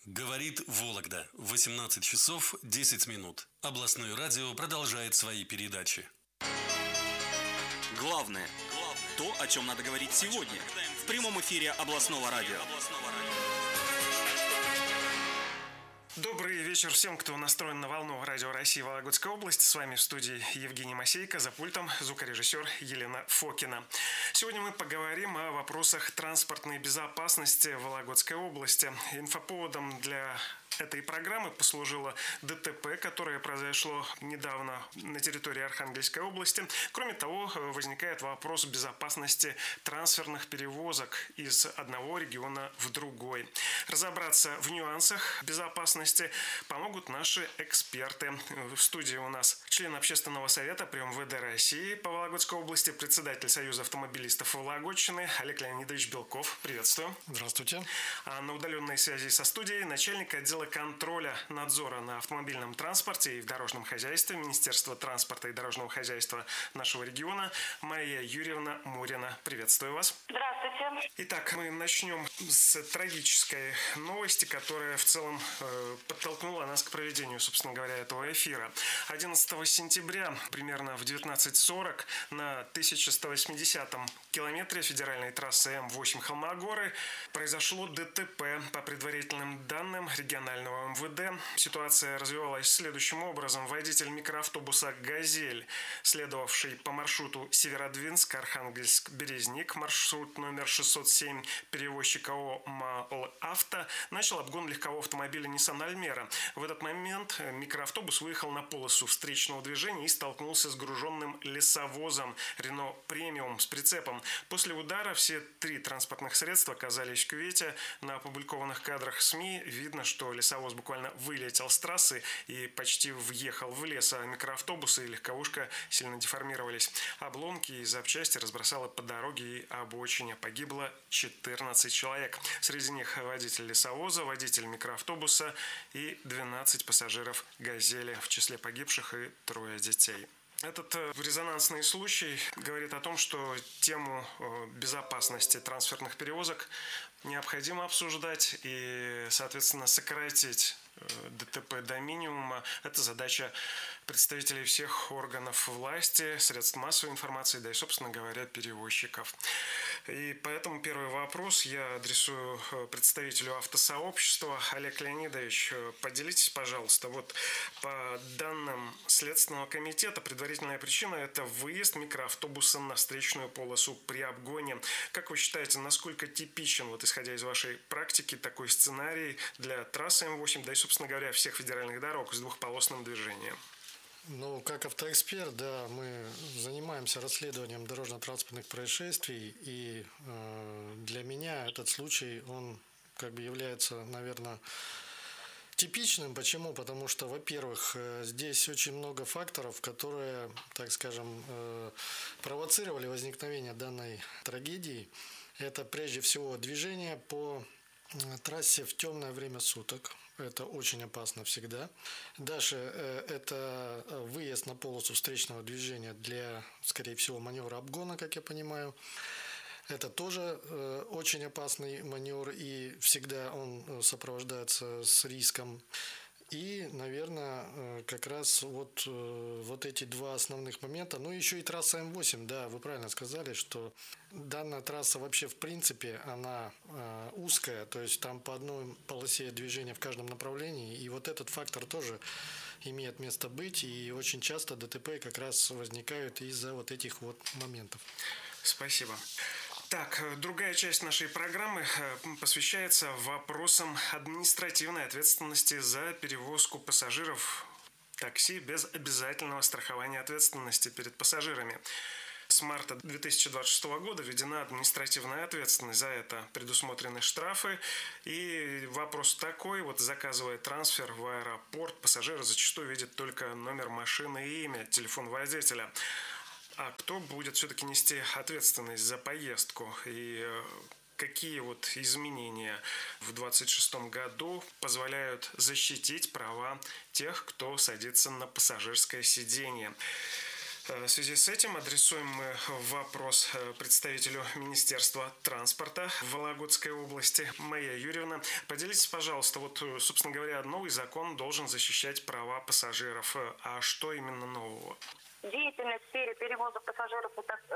Говорит Вологда. 18 часов 10 минут. Областное радио продолжает свои передачи. Главное. То, о чем надо говорить сегодня. В прямом эфире областного радио. Добрый вечер всем, кто настроен на волну Радио России Вологодская область. С вами в студии Евгений Масейко, за пультом звукорежиссер Елена Фокина. Сегодня мы поговорим о вопросах транспортной безопасности в Вологодской области. Инфоповодом для этой программы послужило ДТП, которое произошло недавно на территории Архангельской области. Кроме того, возникает вопрос безопасности трансферных перевозок из одного региона в другой. Разобраться в нюансах безопасности помогут наши эксперты. В студии у нас член Общественного совета при МВД России по Вологодской области, председатель Союза автомобилистов Вологодчины Олег Леонидович Белков. Приветствую. Здравствуйте. А на удаленной связи со студией начальник отдела контроля надзора на автомобильном транспорте и в дорожном хозяйстве Министерства транспорта и дорожного хозяйства нашего региона Мария Юрьевна Мурина. Приветствую вас. Здравствуйте. Итак, мы начнем с трагической новости, которая в целом подтолкнула нас к проведению, собственно говоря, этого эфира. 11 сентября, примерно в 19:40, на 1180-м километре федеральной трассы М8 Холмогоры произошло ДТП. По предварительным данным регионального МВД, ситуация развивалась следующим образом. Водитель микроавтобуса «Газель», следовавший по маршруту Северодвинск-Архангельск-Березник, маршрут номер 607, перевозчик АО «МАЛ Авто», начал обгон легкового автомобиля Nissan Almera. В этот момент микроавтобус выехал на полосу встречного движения и столкнулся с груженным лесовозом Renault Premium с прицепом. После удара все три транспортных средства оказались в кювете. На опубликованных кадрах СМИ видно, что лесовоз буквально вылетел с трассы и почти въехал в лес, а микроавтобусы и легковушка сильно деформировались. Обломки и запчасти разбросало по дороге и обочине. Погибло 14 человек. Среди них водитель лесовоза, водитель микроавтобуса и 12 пассажиров «Газели». В числе погибших и 3 детей. Этот резонансный случай говорит о том, что тему безопасности трансферных перевозок необходимо обсуждать и, соответственно, сократить ДТП до минимума. Это задача представителей всех органов власти, средств массовой информации, да и, собственно говоря, перевозчиков. И поэтому первый вопрос я адресую представителю автосообщества. Олег Леонидович, поделитесь, пожалуйста. Вот по данным Следственного комитета, предварительная причина – это выезд микроавтобуса на встречную полосу при обгоне. Как вы считаете, насколько типичен, вот исходя из вашей практики, такой сценарий для трассы М8, да и, собственно говоря, всех федеральных дорог с двухполосным движением? Ну, как автоэксперт, да, мы занимаемся расследованием дорожно-транспортных происшествий, и для меня этот случай, он как бы является, наверное, типичным. Почему? Потому что, во-первых, здесь очень много факторов, которые, так скажем, провоцировали возникновение данной трагедии. Это прежде всего движение по трассе в темное время суток. Это очень опасно всегда. Дальше это выезд на полосу встречного движения для, скорее всего, маневра обгона, как я понимаю. Это тоже очень опасный маневр, и всегда он сопровождается с риском. И, наверное, как раз вот эти два основных момента. Ну, еще и трасса М8, да, вы правильно сказали, что данная трасса вообще в принципе, она узкая, то есть там по одной полосе движения в каждом направлении, и вот этот фактор тоже имеет место быть, и очень часто ДТП как раз возникают из-за вот этих вот моментов. Спасибо. Так, другая часть нашей программы посвящается вопросам административной ответственности за перевозку пассажиров такси без обязательного страхования ответственности перед пассажирами. С марта 2026 года введена административная ответственность за это. Предусмотрены штрафы. И вопрос такой, вот заказывая трансфер в аэропорт, пассажиры зачастую видят только номер машины и имя, телефон водителя. А кто будет все-таки нести ответственность за поездку? И какие вот изменения в 2026 году позволяют защитить права тех, кто садится на пассажирское сиденье? В связи с этим адресуем мы вопрос представителю Министерства транспорта Вологодской области. Майя Юрьевна, поделитесь, пожалуйста, вот, собственно говоря, новый закон должен защищать права пассажиров. А что именно нового? Деятельность в сфере перевоза пассажиров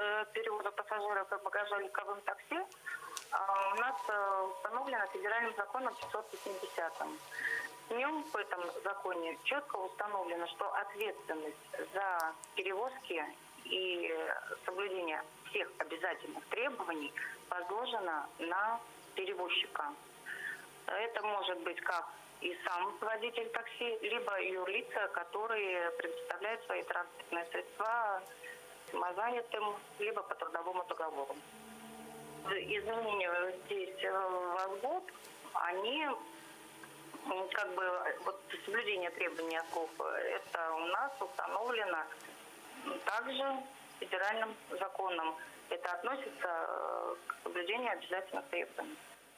и багажа легковым такси у нас установлена федеральным законом 580. В нем, в этом законе, четко установлено, что ответственность за перевозки и соблюдение всех обязательных требований возложена на перевозчика. Это может быть как и сам водитель такси, либо юрлица, которые предоставляют свои транспортные средства самозанятым, либо по трудовому договору. Изменения здесь в АСГОП, они вот соблюдение требований АСГОП, это у нас установлено также федеральным законом. Это относится к соблюдению обязательных требований.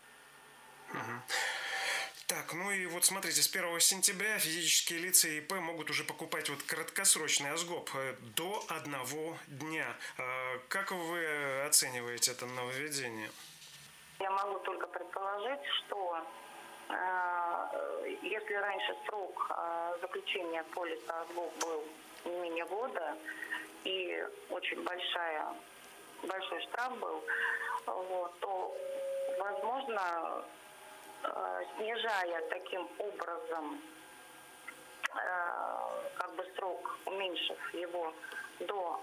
Так, ну и вот смотрите, с 1 сентября физические лица и ИП могут уже покупать вот краткосрочный АСГОП до 1 дня. Как вы оцениваете это нововведение? Я могу только предположить, что если раньше срок заключения полиса АСГОП был не менее года и очень большой штраф был, то, возможно, снижая таким образом срок, уменьшив его до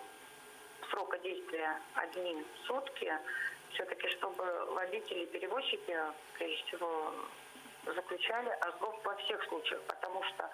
срока действия 1 сутки, все-таки чтобы водители и перевозчики, прежде всего, заключали АСГОП во всех случаях, потому что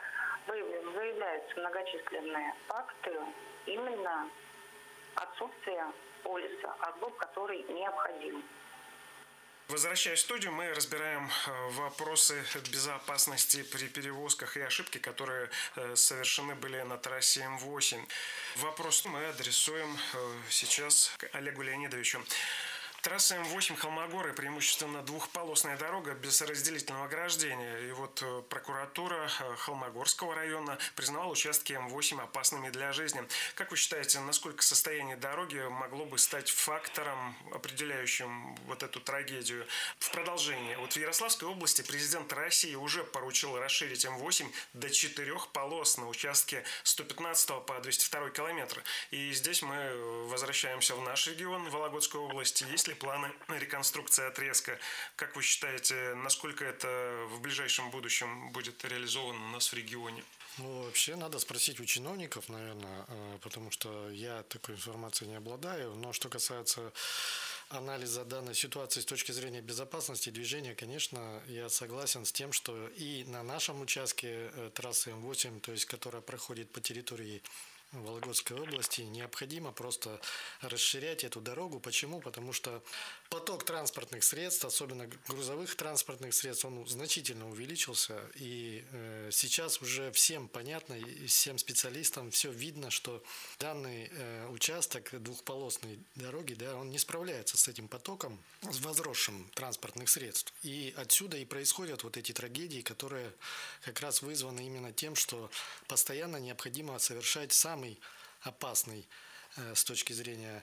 выявляются многочисленные факты именно отсутствия полиса АСГОП, который необходим. Возвращаясь в студию, мы разбираем вопросы безопасности при перевозках и ошибки, которые совершены были на трассе М8. Вопрос мы адресуем сейчас Олегу Леонидовичу. Трасса М8 Холмогоры преимущественно двухполосная дорога без разделительного ограждения. И вот прокуратура Холмогорского района признала участки М8 опасными для жизни. Как вы считаете, насколько состояние дороги могло бы стать фактором, определяющим вот эту трагедию? В продолжение. Вот в Ярославской области президент России уже поручил расширить М8 до 4 полос на участке 115 по 202 километр. И здесь мы возвращаемся в наш регион, Вологодской области. Есть ли планы реконструкции отрезка? Как вы считаете, насколько это в ближайшем будущем будет реализовано у нас в регионе? Ну, вообще надо спросить у чиновников, наверное, потому что я такой информацией не обладаю. Но что касается анализа данной ситуации с точки зрения безопасности движения, конечно, я согласен с тем, что и на нашем участке трассы М8, то есть которая проходит по территории Вологодской области, необходимо просто расширять эту дорогу. Почему? Потому что поток транспортных средств, особенно грузовых транспортных средств, он значительно увеличился. И сейчас уже всем понятно, и всем специалистам все видно, что данный участок двухполосной дороги, он не справляется с этим потоком, с возросшим транспортных средств. И отсюда и происходят вот эти трагедии, которые как раз вызваны именно тем, что постоянно необходимо совершать самый опасный с точки зрения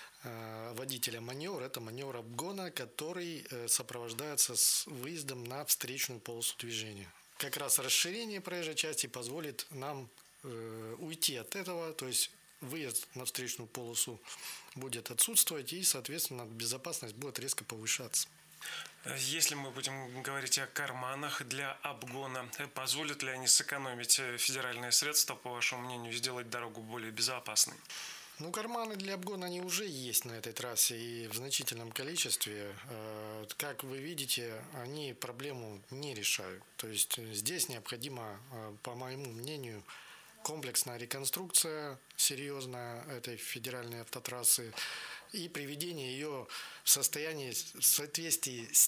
водителя маневр. Это маневр обгона, который сопровождается с выездом на встречную полосу движения. Как раз расширение проезжей части позволит нам уйти от этого, то есть выезд на встречную полосу будет отсутствовать, и, соответственно, безопасность будет резко повышаться. Если мы будем говорить о карманах для обгона, позволят ли они сэкономить федеральные средства, по вашему мнению, сделать дорогу более безопасной? Ну, карманы для обгона, они уже есть на этой трассе и в значительном количестве. Как вы видите, они проблему не решают. То есть здесь необходима, по моему мнению, комплексная реконструкция серьезная этой федеральной автотрассы и приведение ее в состоянии в соответствии с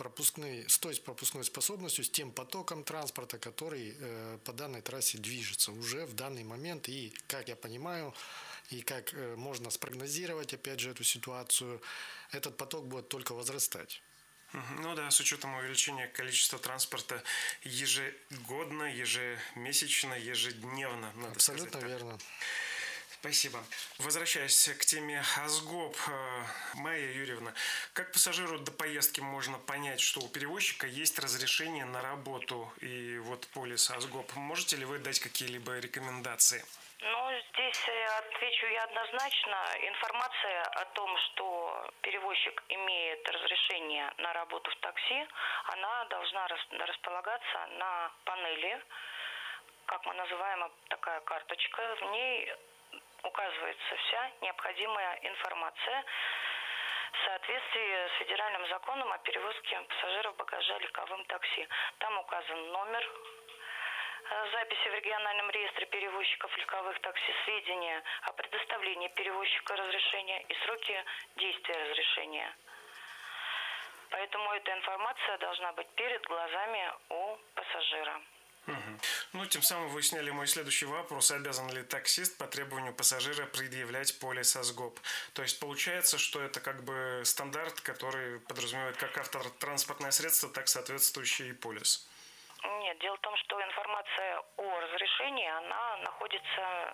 той пропускной способностью, с тем потоком транспорта, который по данной трассе движется уже в данный момент. И, как я понимаю, и как можно спрогнозировать, опять же, эту ситуацию, этот поток будет только возрастать. Ну да, с учетом увеличения количества транспорта ежегодно, ежемесячно, ежедневно. Абсолютно верно. Спасибо. Возвращаясь к теме Азгоп, Майя Юрьевна, как пассажиру до поездки можно понять, что у перевозчика есть разрешение на работу и вот полис Азгоп? Можете ли вы дать какие-либо рекомендации? Ну, здесь отвечу я однозначно. Информация о том, что перевозчик имеет разрешение на работу в такси, она должна располагаться на панели, как мы называем, такая карточка. В ней указывается вся необходимая информация в соответствии с федеральным законом о перевозке пассажиров багажа легковым такси. Там указан номер записи в региональном реестре перевозчиков легковых такси, сведения о предоставлении перевозчика разрешения и сроки действия разрешения. Поэтому эта информация должна быть перед глазами у пассажира. Ну, тем самым вы сняли мой следующий вопрос. Обязан ли таксист по требованию пассажира предъявлять полис Азгоп? То есть получается, что это как бы стандарт, который подразумевает как автотранспортное средство, так соответствующий и полис. Нет, дело в том, что информация о разрешении, она находится,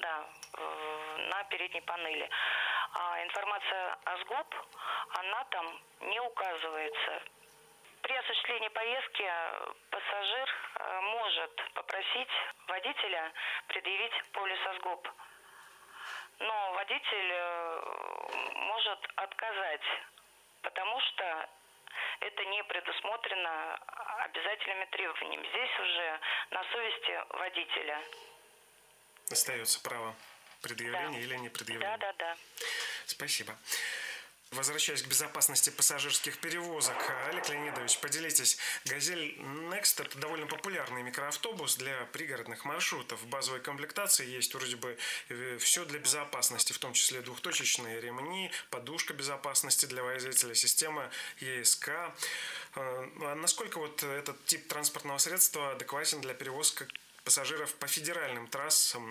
на передней панели. А информация о СГОП, она там не указывается. При осуществлении поездки пассажир может попросить водителя предъявить полис СГОП. Но водитель может отказать, потому что это не предусмотрено обязательными требованиями. Здесь уже на совести водителя. Остается право предъявления или не предъявления. Да. Спасибо. Возвращаясь к безопасности пассажирских перевозок, Олег Леонидович, поделитесь. «Газель Next» — это довольно популярный микроавтобус для пригородных маршрутов. В базовой комплектации есть вроде бы все для безопасности, в том числе двухточечные ремни, подушка безопасности для водителя, система ЕСК. А насколько вот этот тип транспортного средства адекватен для перевозки пассажиров по федеральным трассам,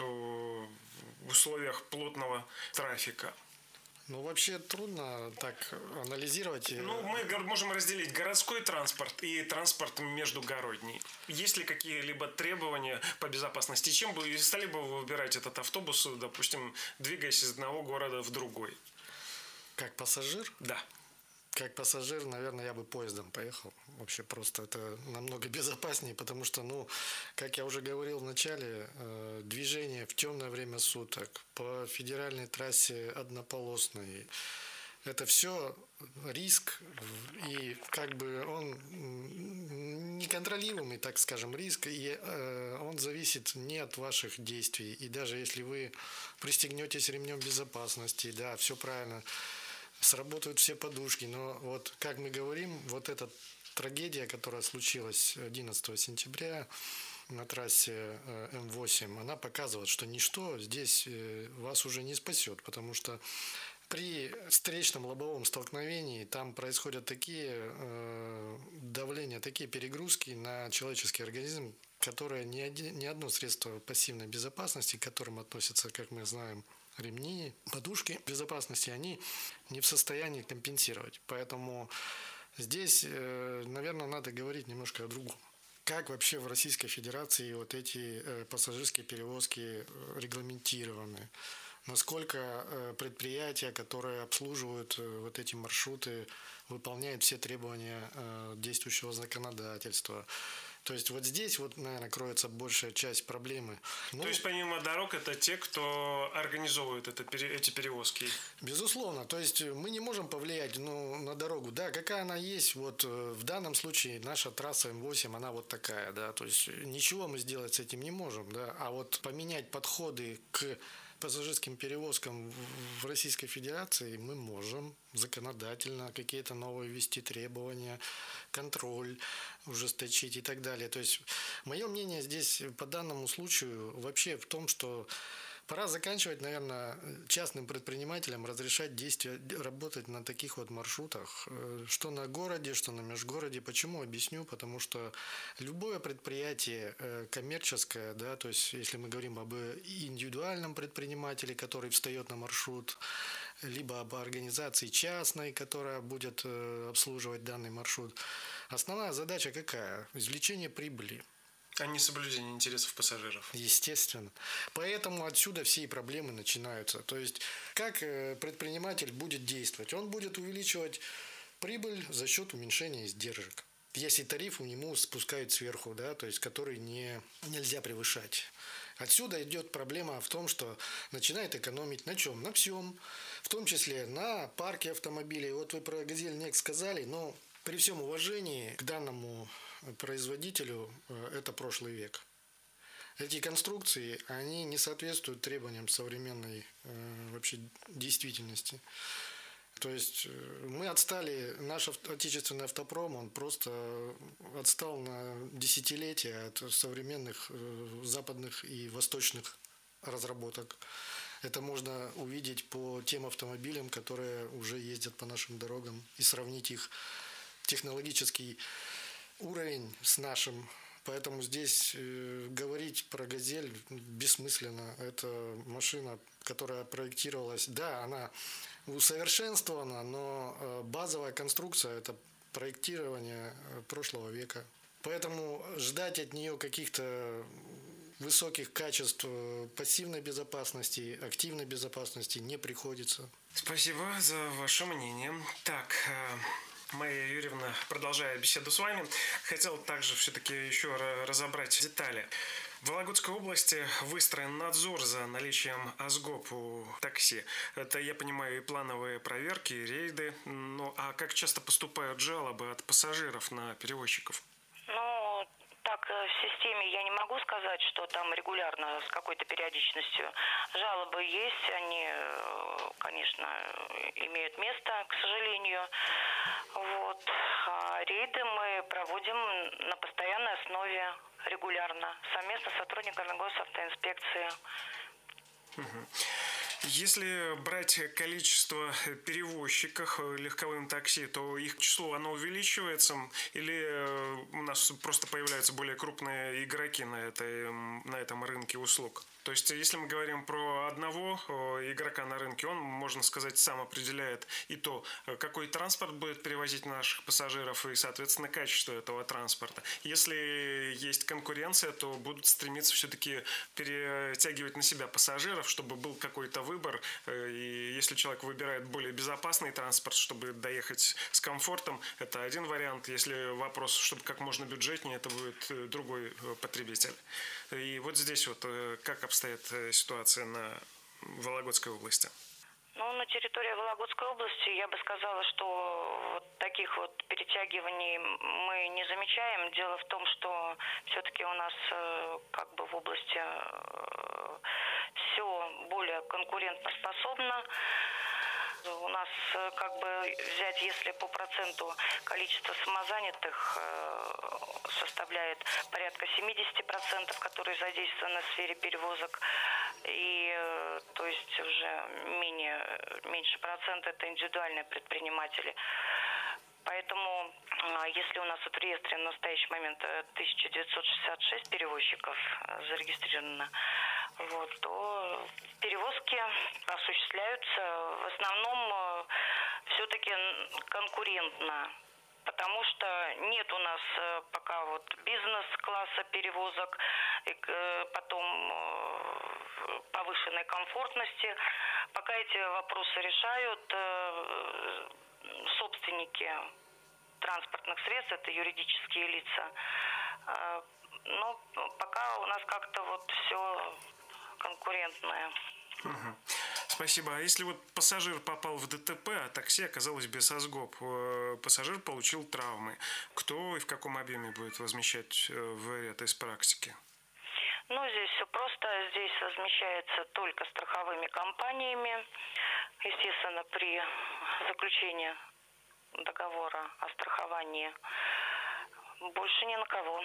в условиях плотного трафика? Ну, вообще трудно так анализировать. Мы можем разделить городской транспорт и транспорт междугородний. Есть ли какие-либо требования по безопасности? Чем бы стали бы вы выбирать этот автобус, допустим, двигаясь из одного города в другой? Как пассажир? Да. Как пассажир, наверное, я бы поездом поехал. Вообще просто это намного безопаснее, потому что, как я уже говорил в начале, движение в темное время суток по федеральной трассе однополосной, это все риск, и как бы он неконтролируемый, так скажем, риск, и он зависит не от ваших действий. И даже если вы пристегнетесь ремнем безопасности, да, все правильно, сработают все подушки, но вот как мы говорим, вот эта трагедия, которая случилась 11 сентября на трассе М8, она показывает, что ничто здесь вас уже не спасет, потому что при встречном лобовом столкновении там происходят такие давления, такие перегрузки на человеческий организм, которые ни одно средство пассивной безопасности, к которым относятся, как мы знаем, ремни, подушки безопасности, они не в состоянии компенсировать. Поэтому здесь, наверное, надо говорить немножко о другом. Как вообще в Российской Федерации вот эти пассажирские перевозки регламентированы? Насколько предприятия, которые обслуживают вот эти маршруты, выполняют все требования действующего законодательства? То есть вот здесь, наверное, кроется большая часть проблемы. То есть помимо дорог это те, кто организовывает эти перевозки? Безусловно. То есть мы не можем повлиять на дорогу. Да, какая она есть. Вот в данном случае наша трасса М8, она вот такая. Да, то есть ничего мы сделать с этим не можем. Да, а вот поменять подходы к пассажирским перевозкам в Российской Федерации мы можем законодательно какие-то новые ввести требования, контроль ужесточить и так далее. То есть мое мнение здесь по данному случаю вообще в том, что пора заканчивать, наверное, частным предпринимателям разрешать работать на таких вот маршрутах, что на городе, что на межгороде. Почему? Объясню. Потому что любое предприятие коммерческое, да, то есть если мы говорим об индивидуальном предпринимателе, который встает на маршрут, либо об организации частной, которая будет обслуживать данный маршрут, основная задача какая? Извлечение прибыли. А не соблюдение интересов пассажиров. Естественно. Поэтому отсюда все и проблемы начинаются. То есть, как предприниматель будет действовать? Он будет увеличивать прибыль за счет уменьшения издержек. Если тариф ему спускают сверху, да, то есть который нельзя превышать. Отсюда идет проблема в том, что начинает экономить на чем? На всем. В том числе на парке автомобилей. Вот вы про «Газель Некс» сказали, но при всем уважении к данному производителю это прошлый век. Эти конструкции, они не соответствуют требованиям современной вообще действительности. То есть мы отстали, наш отечественный автопром, он просто отстал на десятилетия от современных западных и восточных разработок. Это можно увидеть по тем автомобилям, которые уже ездят по нашим дорогам, и сравнить их технологический уровень с нашим. Поэтому здесь говорить про «Газель» бессмысленно. Это машина, которая проектировалась, да, она усовершенствована, но базовая конструкция – это проектирование прошлого века. Поэтому ждать от нее каких-то высоких качеств пассивной безопасности, активной безопасности не приходится. Спасибо за ваше мнение. Так, Майя Юрьевна, продолжая беседу с вами, хотел также все-таки еще разобрать детали. В Вологодской области выстроен надзор за наличием АСГОП у такси. Это, я понимаю, и плановые проверки, и рейды. Ну, а как часто поступают жалобы от пассажиров на перевозчиков? Ну, так, в системе я не могу сказать, что там регулярно с какой-то периодичностью. Жалобы есть, они, конечно, имеют место, к сожалению. Вот. А рейды мы проводим на постоянной основе, регулярно, совместно с сотрудниками госавтоинспекции. Если брать количество перевозчиков легковым такси, то их число, оно увеличивается, или у нас просто появляются более крупные игроки на этом рынке услуг? То есть, если мы говорим про одного игрока на рынке, он, можно сказать, сам определяет и то, какой транспорт будет перевозить наших пассажиров, и, соответственно, качество этого транспорта. Если есть конкуренция, то будут стремиться все-таки перетягивать на себя пассажиров, чтобы был какой-то выбор. И если человек выбирает более безопасный транспорт, чтобы доехать с комфортом, это один вариант. Если вопрос, чтобы как можно бюджетнее, это будет другой потребитель. И вот здесь вот как обстоит ситуация на Вологодской области? Ну, на территории Вологодской области я бы сказала, что вот таких вот перетягиваний мы не замечаем. Дело в том, что все-таки у нас как бы в области все более конкурентоспособно. У нас как бы взять, если по проценту количество самозанятых составляет порядка 70%, которые задействованы в сфере перевозок, и то есть уже меньше процента это индивидуальные предприниматели. Поэтому, если у нас в реестре на настоящий момент 1966 перевозчиков зарегистрировано, вот, то перевозки осуществляются в основном все-таки конкурентно, потому что нет у нас пока вот бизнес-класса перевозок, потом повышенной комфортности. Пока эти вопросы решают собственники транспортных средств, это юридические лица. Но пока у нас как-то вот все конкурентное. Спасибо. А если вот пассажир попал в ДТП, а такси оказалось без АСГОП, пассажир получил травмы, кто и в каком объеме будет возмещать вред из практики? Ну, здесь все просто. Здесь возмещается только страховыми компаниями. Естественно, при заключении договора о страховании больше ни на кого.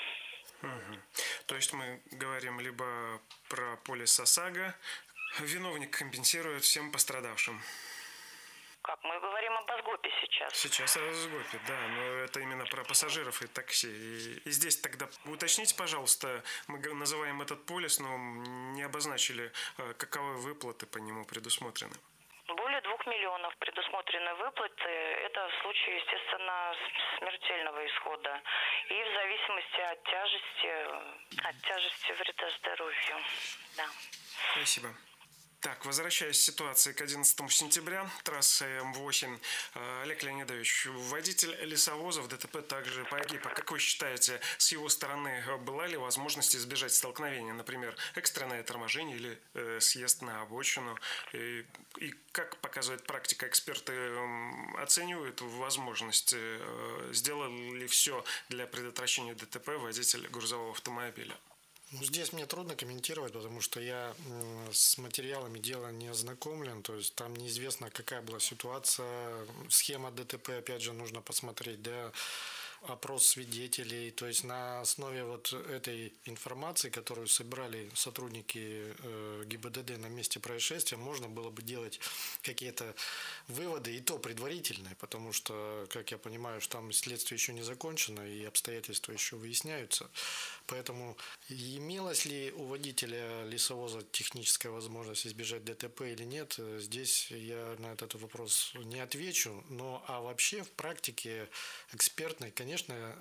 То есть мы говорим либо про полис ОСАГО, виновник компенсирует всем пострадавшим. Как мы говорим об АСГОПе сейчас? Сейчас о АСГОПе, да, но это именно про пассажиров и такси. И здесь тогда уточните, пожалуйста, мы называем этот полис, но не обозначили, каковы выплаты по нему предусмотрены. Более 2 миллионов предусмотрены выплаты. Это в случае, естественно, смертельного исхода. И в зависимости от тяжести вреда здоровью. Да. Спасибо. Так, возвращаясь к ситуации к 11 сентября, трасса М8. Олег Леонидович, водитель лесовоза в ДТП также погиб. А как вы считаете, с его стороны была ли возможность избежать столкновения, например, экстренное торможение или съезд на обочину? И как показывает практика, эксперты оценивают возможность, сделали ли все для предотвращения ДТП водитель грузового автомобиля? Ну, здесь мне трудно комментировать, потому что я с материалами дела не ознакомлен, то есть там неизвестно, какая была ситуация, схема ДТП, опять же, нужно посмотреть, да, опрос свидетелей, то есть на основе вот этой информации, которую собрали сотрудники ГИБДД на месте происшествия, можно было бы делать какие-то выводы, и то предварительные, потому что, как я понимаю, что там следствие еще не закончено и обстоятельства еще выясняются. Поэтому имелась ли у водителя лесовоза техническая возможность избежать ДТП или нет, здесь я на этот вопрос не отвечу. Но а вообще в практике экспертной, конечно,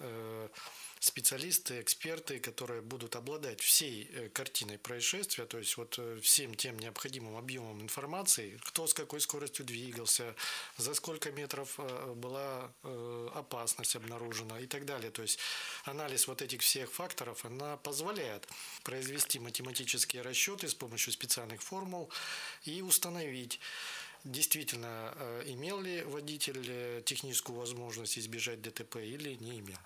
специалисты, эксперты, которые будут обладать всей картиной происшествия, то есть вот всем тем необходимым объемом информации, кто с какой скоростью двигался, за сколько метров была опасность обнаружена и так далее. То есть анализ вот этих всех факторов, она позволяет произвести математические расчеты с помощью специальных формул и установить, действительно, имел ли водитель техническую возможность избежать ДТП или не имел.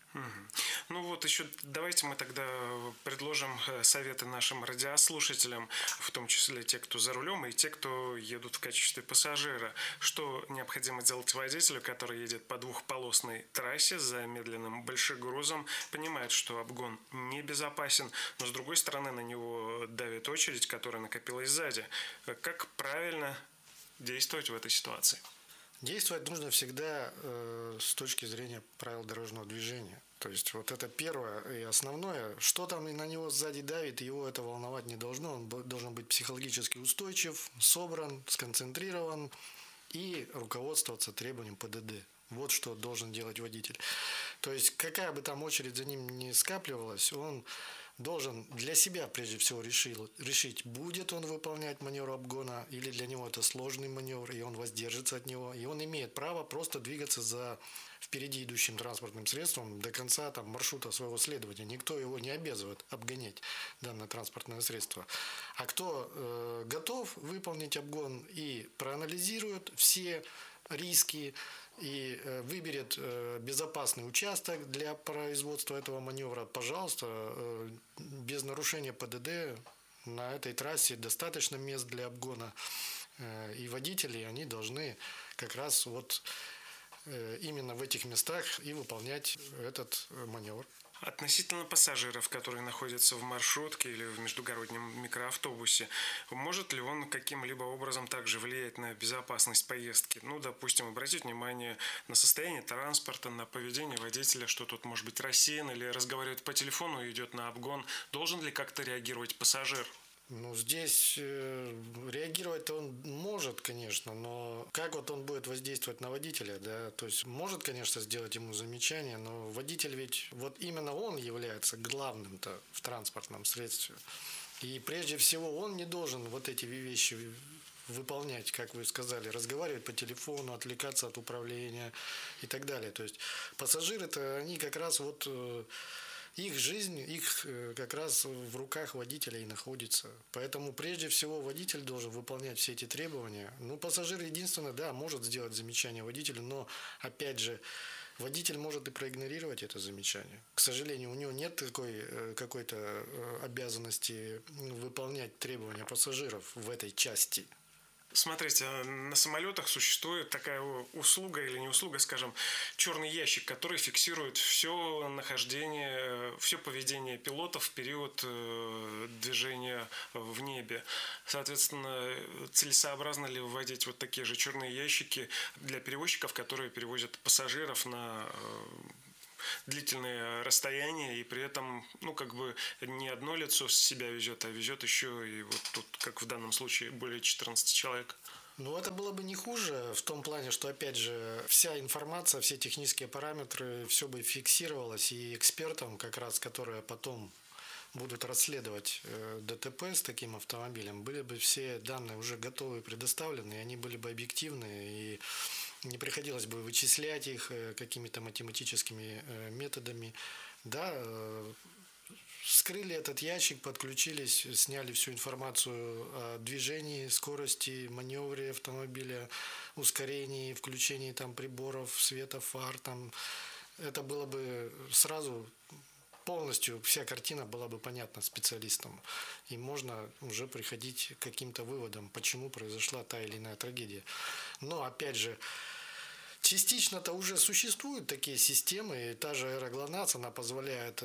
Ну вот еще давайте мы тогда предложим советы нашим радиослушателям, в том числе те, кто за рулем, и те, кто едут в качестве пассажира. Что необходимо делать водителю, который едет по двухполосной трассе с замедленным большегрузом, понимает, что обгон небезопасен, но с другой стороны на него давит очередь, которая накопилась сзади. Как правильно действовать в этой ситуации? Действовать нужно всегда с точки зрения правил дорожного движения. То есть вот это первое и основное. Что там на него сзади давит, его это волновать не должно. Он должен быть психологически устойчив, собран, сконцентрирован и руководствоваться требованием ПДД. Вот что должен делать водитель. То есть какая бы там очередь за ним не скапливалась, он должен для себя прежде всего решить, будет он выполнять маневр обгона или для него это сложный маневр, и он воздержится от него. И он имеет право просто двигаться за впереди идущим транспортным средством до конца там, маршрута своего следования. Никто его не обязывает обгонять данное транспортное средство. А кто готов выполнить обгон и проанализирует все риски, и выберет безопасный участок для производства этого маневра, пожалуйста, без нарушения ПДД на этой трассе достаточно мест для обгона. И водители, они должны как раз вот именно в этих местах и выполнять этот маневр. Относительно пассажиров, которые находятся в маршрутке или в междугороднем микроавтобусе, может ли он каким-либо образом также влиять на безопасность поездки? Ну, допустим, обратить внимание на состояние транспорта, на поведение водителя, что тут может быть рассеян или разговаривает по телефону и идет на обгон. Должен ли как-то реагировать пассажир? Ну, здесь реагировать он может, конечно, но как вот он будет воздействовать на водителя, да, то есть может, конечно, сделать ему замечание, но водитель ведь, вот именно он является главным-то в транспортном средстве. И прежде всего он не должен вот эти вещи выполнять, как вы сказали, разговаривать по телефону, отвлекаться от управления и так далее. То есть пассажиры-то, они как раз вот... Их жизнь, их как раз в руках водителя и находится. Поэтому прежде всего водитель должен выполнять все эти требования. Ну, пассажир единственное, да, может сделать замечание водителю, но, опять же, водитель может и проигнорировать это замечание. К сожалению, у него нет такой какой-то обязанности выполнять требования пассажиров в этой части. Смотрите, на самолетах существует такая услуга или не услуга, скажем, черный ящик, который фиксирует все нахождение, все поведение пилотов в период движения в небе. Соответственно, целесообразно ли вводить вот такие же черные ящики для перевозчиков, которые перевозят пассажиров на длительные расстояния, и при этом, ну, как бы не одно лицо с себя везет, а везет еще и вот тут, как в данном случае, более 14 человек. Ну, это было бы не хуже в том плане, что, опять же, вся информация, все технические параметры, все бы фиксировалось, и экспертам, как раз, которые потом будут расследовать ДТП с таким автомобилем, были бы все данные уже готовы, предоставлены, и они были бы объективны, и не приходилось бы вычислять их какими-то математическими методами. Да, вскрыли этот ящик, подключились, сняли всю информацию о движении, скорости, маневре автомобиля, ускорении, включении там приборов, света, фар. Там. Это было бы сразу полностью, вся картина была бы понятна специалистам. И можно уже приходить к каким-то выводам, почему произошла та или иная трагедия. Но, опять же, частично-то уже существуют такие системы, и та же аэроглонасс, она позволяет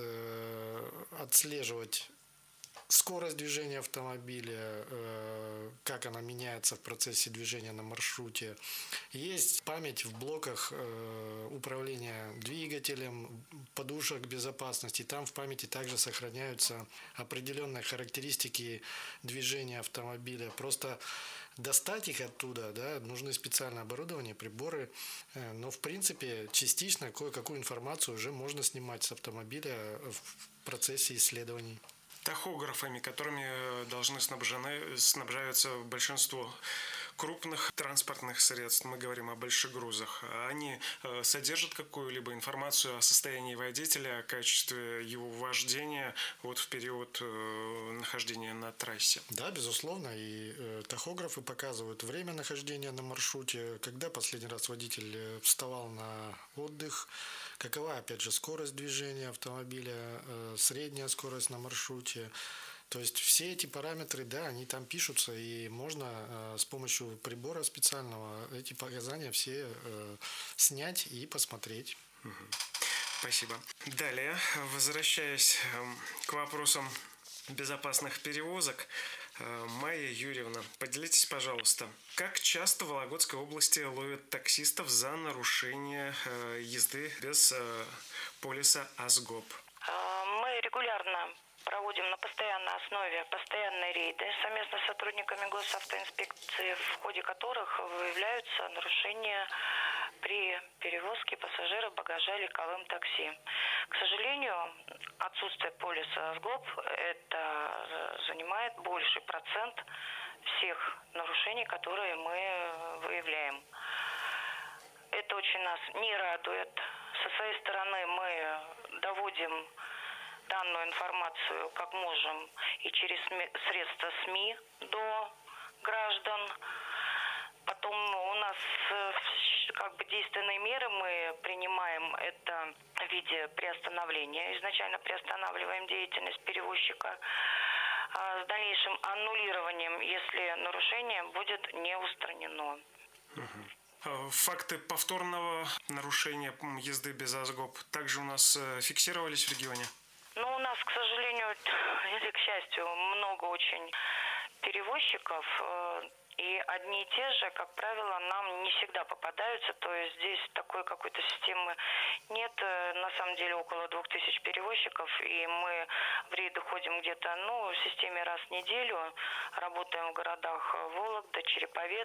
отслеживать скорость движения автомобиля, как она меняется в процессе движения на маршруте. Есть память в блоках управления двигателем, подушек безопасности. Там в памяти также сохраняются определенные характеристики движения автомобиля. Просто достать их оттуда, да, нужны специальное оборудование, приборы. Но, в принципе, частично кое-какую информацию уже можно снимать с автомобиля в процессе исследований. Тахографами, которыми должны снабжаются большинство крупных транспортных средств, мы говорим о больших грузах, они содержат какую-либо информацию о состоянии водителя, о качестве его вождения вот в период нахождения на трассе? Да, безусловно, и тахографы показывают время нахождения на маршруте, когда последний раз водитель вставал на отдых, какова, опять же, скорость движения автомобиля, средняя скорость на маршруте. То есть все эти параметры, да, они там пишутся, и можно с помощью прибора специального эти показания все снять и посмотреть. Спасибо. Далее, возвращаясь к вопросам безопасных перевозок, Майя Юрьевна, поделитесь, пожалуйста, как часто в Вологодской области ловят таксистов за нарушение езды без полиса АСГОП? Мы регулярно проводим на постоянной основе постоянные рейды совместно с сотрудниками госавтоинспекции, в ходе которых выявляются нарушения при перевозке пассажиров, багажа легковым такси. К сожалению, отсутствие полиса СГОП это занимает больший процент всех нарушений, которые мы выявляем. Это очень нас не радует. Со своей стороны мы доводим данную информацию как можем и через средства СМИ до граждан. Потом у нас действенные меры мы принимаем это в виде приостановления. Изначально приостанавливаем деятельность перевозчика с дальнейшим аннулированием, если нарушение будет не устранено. Факты повторного нарушения езды без АСГОП также у нас фиксировались в регионе? Ну, у нас, к сожалению, или к счастью, много очень перевозчиков, и одни и те же, как правило, нам не всегда попадаются, то есть здесь такой какой-то системы нет, на самом деле около 2000 перевозчиков, и мы в рейды ходим где-то, в системе раз в неделю, работаем в городах Вологда, Череповец,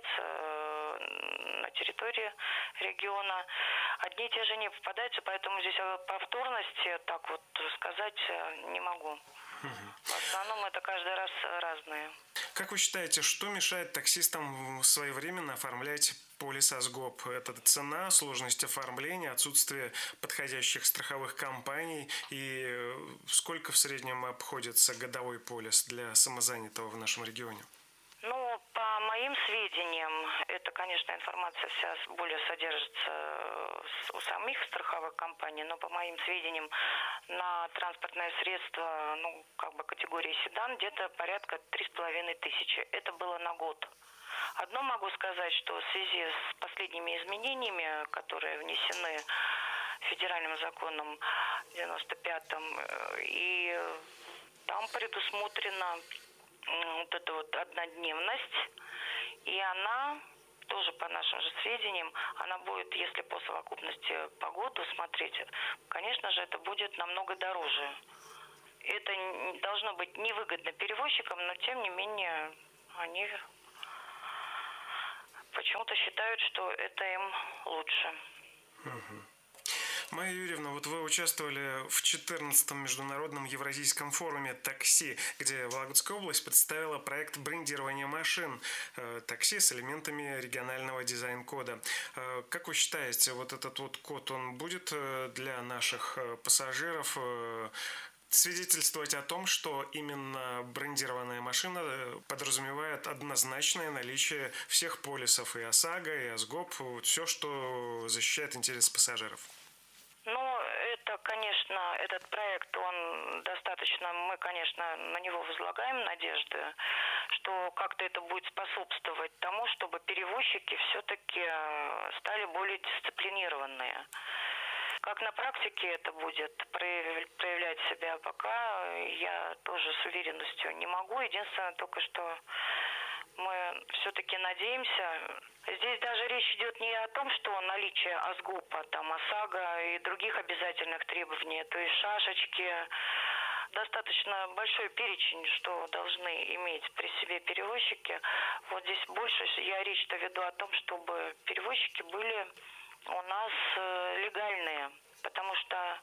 на территории региона. Одни и те же не попадаются, поэтому здесь повторности, так вот сказать, не могу. В основном это каждый раз разные. Как вы считаете, что мешает таксистам своевременно оформлять полис АСГОП? Это цена, сложность оформления, отсутствие подходящих страховых компаний, и сколько в среднем обходится годовой полис для самозанятого в нашем регионе? По моим сведениям, это, конечно, информация вся более содержится у самих страховых компаний, но по моим сведениям, на транспортное средство, категории седан, где-то порядка 3500. Это было на год. Одно могу сказать, что в связи с последними изменениями, которые внесены федеральным законом 95-м, и там предусмотрена вот эта вот однодневность, и она тоже, по нашим же сведениям, она будет, если по совокупности по году смотреть, конечно же, это будет намного дороже. Это должно быть невыгодно перевозчикам, но тем не менее они почему-то считают, что это им лучше. Майя Юрьевна, вот вы участвовали в 14-м международном евразийском форуме такси, где Вологодская область представила проект брендирования машин такси с элементами регионального дизайн-кода. Как вы считаете, вот этот вот код, он будет для наших пассажиров свидетельствовать о том, что именно брендированная машина подразумевает однозначное наличие всех полисов и ОСАГО, и ОСГОП, все, что защищает интересы пассажиров? Ну, это, конечно, этот проект, он достаточно, мы, конечно, на него возлагаем надежды, что как-то это будет способствовать тому, чтобы перевозчики все-таки стали более дисциплинированные. Как на практике это будет проявлять себя, пока я тоже с уверенностью не могу. Единственное только, что мы все-таки надеемся. Здесь даже речь идет не о том, что наличие ОСГОПа, там, ОСАГО и других обязательных требований, то есть шашечки, достаточно большой перечень, что должны иметь при себе перевозчики. Вот здесь больше я речь-то веду о том, чтобы перевозчики были у нас легальные, потому что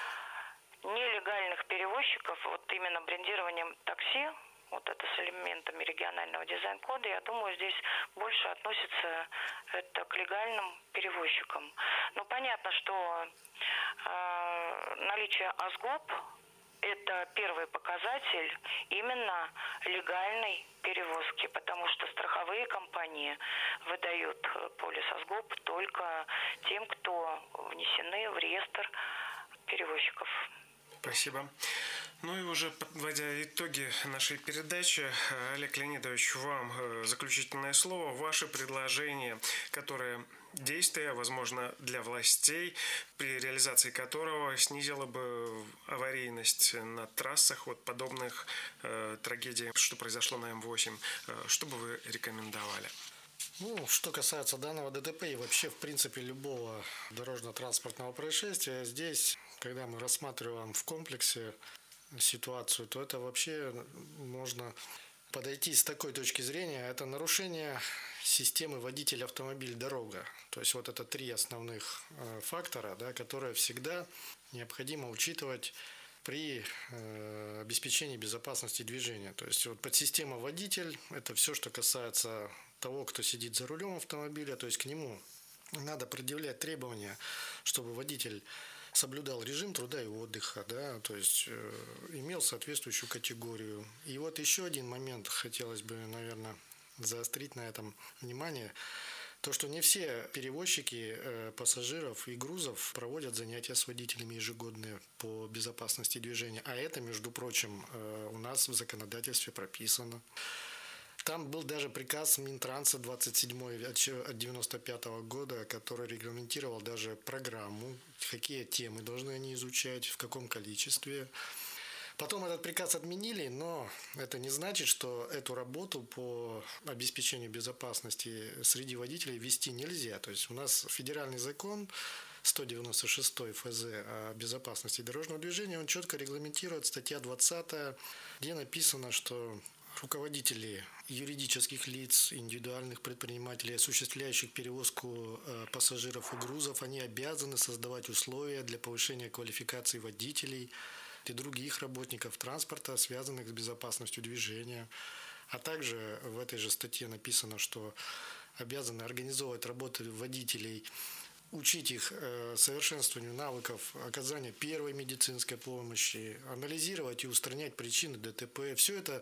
нелегальных перевозчиков, вот именно брендированием такси, вот это с элементами регионального дизайн-кода, я думаю, здесь больше относится это к легальным перевозчикам. Но понятно, что наличие ОСГОП – это первый показатель именно легальной перевозки, потому что страховые компании выдают полис ОСГОП только тем, кто внесены в реестр перевозчиков. Спасибо. Ну и уже подводя итоги нашей передачи, Олег Леонидович, вам заключительное слово. Ваше предложение, которое действие, возможно, для властей, при реализации которого снизило бы аварийность на трассах от подобных трагедий, что произошло на М8. Что бы вы рекомендовали? Ну, что касается данного ДТП и вообще, в принципе, любого дорожно-транспортного происшествия, здесь, когда мы рассматриваем в комплексе ситуацию, то это вообще можно подойти с такой точки зрения. Это нарушение системы водитель-автомобиль-дорога. То есть вот это три основных фактора, да, которые всегда необходимо учитывать при обеспечении безопасности движения. То есть вот подсистема водитель – это все, что касается того, кто сидит за рулем автомобиля, то есть к нему надо предъявлять требования, чтобы водитель соблюдал режим труда и отдыха, да, то есть имел соответствующую категорию. И вот еще один момент хотелось бы, наверное, заострить на этом внимание. То, что не все перевозчики пассажиров и грузов проводят занятия с водителями ежегодные по безопасности движения. А это, между прочим, у нас в законодательстве прописано. Там был даже приказ Минтранса 27 от 95 года, который регламентировал даже программу, какие темы должны они изучать, в каком количестве. Потом этот приказ отменили, но это не значит, что эту работу по обеспечению безопасности среди водителей вести нельзя. То есть у нас федеральный закон 196 ФЗ о безопасности дорожного движения, он четко регламентирует, статья 20, где написано, что руководители юридических лиц, индивидуальных предпринимателей, осуществляющих перевозку пассажиров и грузов, они обязаны создавать условия для повышения квалификации водителей и других работников транспорта, связанных с безопасностью движения. А также в этой же статье написано, что обязаны организовывать работу водителей, учить их совершенствованию навыков оказания первой медицинской помощи, анализировать и устранять причины ДТП. Все это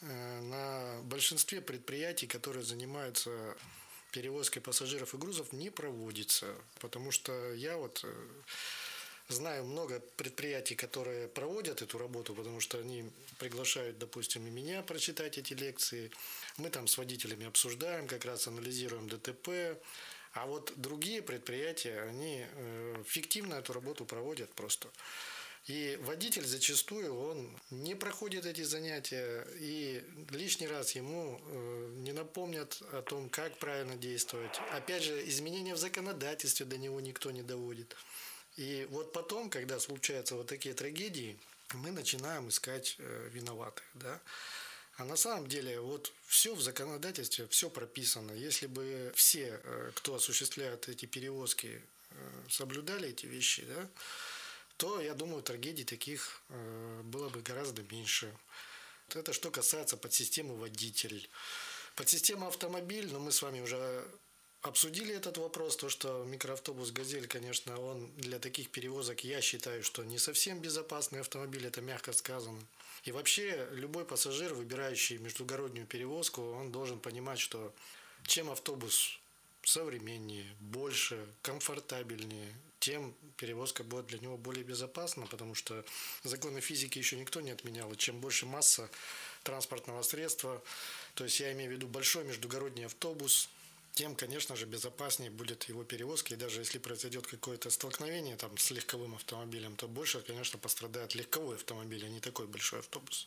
на большинстве предприятий, которые занимаются перевозкой пассажиров и грузов, не проводится. Потому что я вот знаю много предприятий, которые проводят эту работу, потому что они приглашают, допустим, и меня прочитать эти лекции. Мы там с водителями обсуждаем, как раз анализируем ДТП. А вот другие предприятия, они фиктивно эту работу проводят просто. И водитель зачастую, он не проходит эти занятия, и лишний раз ему не напомнят о том, как правильно действовать. Опять же, изменения в законодательстве до него никто не доводит. И вот потом, когда случаются вот такие трагедии, мы начинаем искать виноватых, да. А на самом деле вот все в законодательстве, все прописано. Если бы все, кто осуществляет эти перевозки, соблюдали эти вещи, да, то, я думаю, трагедий таких было бы гораздо меньше. Это что касается подсистемы водитель. Подсистема автомобиль, но мы с вами уже обсудили этот вопрос, то, что микроавтобус «Газель», конечно, он для таких перевозок, я считаю, что не совсем безопасный автомобиль, это мягко сказано. И вообще, любой пассажир, выбирающий междугороднюю перевозку, он должен понимать, что чем автобус современнее, больше, комфортабельнее, тем перевозка будет для него более безопасна, потому что законы физики еще никто не отменял. И чем больше масса транспортного средства, то есть я имею в виду большой междугородний автобус, тем, конечно же, безопаснее будет его перевозка. И даже если произойдет какое-то столкновение там, с легковым автомобилем, то больше, конечно, пострадает легковой автомобиль, а не такой большой автобус.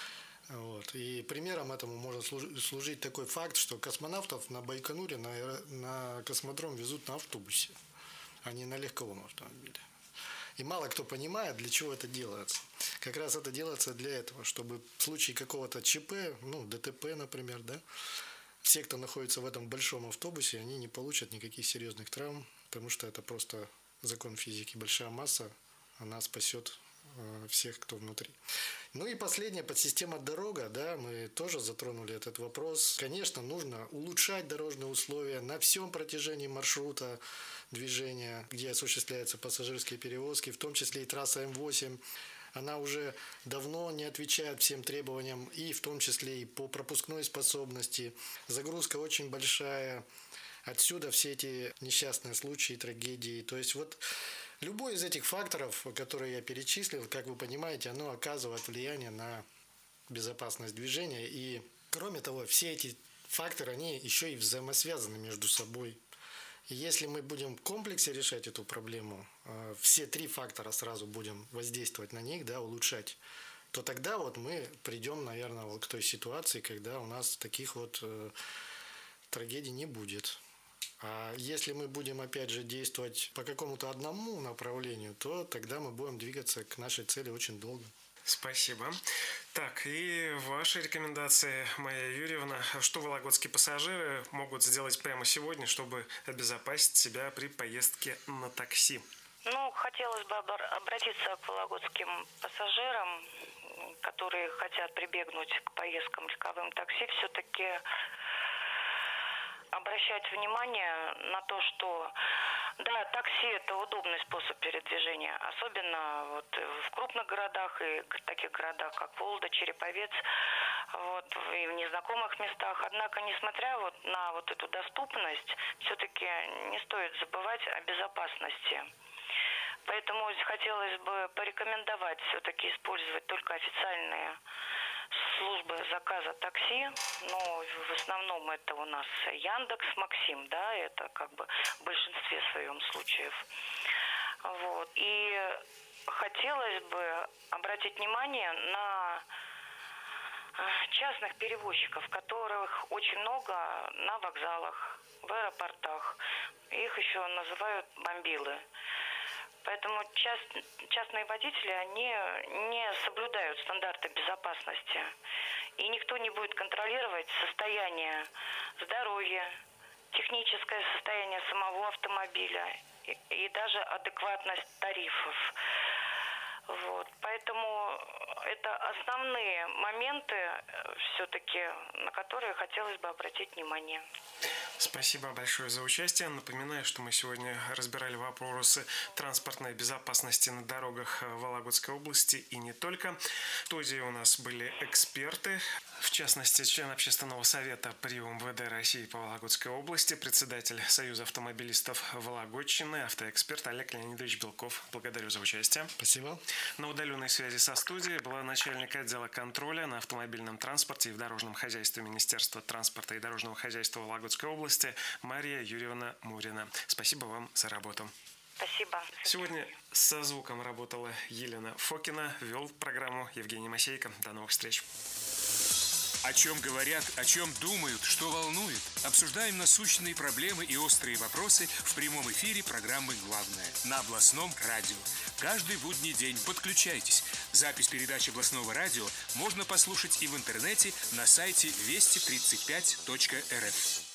Вот. И примером этому может служить такой факт, что космонавтов на Байконуре на космодром везут на автобусе, а не на легковом автомобиле. И мало кто понимает, для чего это делается. Как раз это делается для этого, чтобы в случае какого-то ЧП, ДТП, например, да, все, кто находится в этом большом автобусе, они не получат никаких серьезных травм, потому что это просто закон физики. Большая масса, она спасет всех, кто внутри. Ну и последняя подсистема дорога, да, мы тоже затронули этот вопрос. Конечно, нужно улучшать дорожные условия на всем протяжении маршрута движения, где осуществляются пассажирские перевозки, в том числе и трасса М8. Она уже давно не отвечает всем требованиям, и в том числе и по пропускной способности. Загрузка очень большая. Отсюда все эти несчастные случаи, трагедии. То есть вот любой из этих факторов, которые я перечислил, как вы понимаете, оно оказывает влияние на безопасность движения. И кроме того, все эти факторы, они еще и взаимосвязаны между собой. И если мы будем в комплексе решать эту проблему, все три фактора сразу будем воздействовать на них, да, улучшать, то тогда вот мы придем, наверное, вот к той ситуации, когда у нас таких вот трагедий не будет. А если мы будем, опять же, действовать по какому-то одному направлению, то тогда мы будем двигаться к нашей цели очень долго. Спасибо. Так, и ваши рекомендации, Майя Юрьевна. Что вологодские пассажиры могут сделать прямо сегодня, чтобы обезопасить себя при поездке на такси? Хотелось бы обратиться к вологодским пассажирам, которые хотят прибегнуть к поездкам легковым такси, все-таки обращать внимание на то, что да, такси – это удобный способ передвижения, особенно вот в крупных городах и таких городах, как Вологда, Череповец, и в незнакомых местах. Однако, несмотря на эту доступность, все-таки не стоит забывать о безопасности. Поэтому хотелось бы порекомендовать все-таки использовать только официальные службы заказа такси, но в основном это у нас Яндекс, Максим, да, это как бы в большинстве своем случаев. И хотелось бы обратить внимание на частных перевозчиков, которых очень много на вокзалах, в аэропортах. Их еще называют бомбилы. Поэтому частные водители, они не соблюдают стандарты безопасности. И никто не будет контролировать состояние здоровья, техническое состояние самого автомобиля и даже адекватность тарифов. Поэтому это основные моменты, все-таки, на которые хотелось бы обратить внимание. Спасибо большое за участие. Напоминаю, что мы сегодня разбирали вопросы транспортной безопасности на дорогах Вологодской области и не только. В студии у нас были эксперты, в частности, член Общественного совета при УМВД России по Вологодской области, председатель Союза автомобилистов Вологодчины, автоэксперт Олег Леонидович Белков. Благодарю за участие. Спасибо. На удаленной связи со студией была начальник отдела контроля на автомобильном транспорте и в дорожном хозяйстве Министерства транспорта и дорожного хозяйства Вологодской области Мария Юрьевна Мурина. Спасибо вам за работу. Спасибо. Сегодня со звуком работала Елена Фокина, вел программу Евгений Масейко. До новых встреч. О чем говорят, о чем думают, что волнует. Обсуждаем насущные проблемы и острые вопросы в прямом эфире программы «Главное» на областном радио. Каждый будний день подключайтесь. Запись передачи областного радио можно послушать и в интернете на сайте вести35.рф.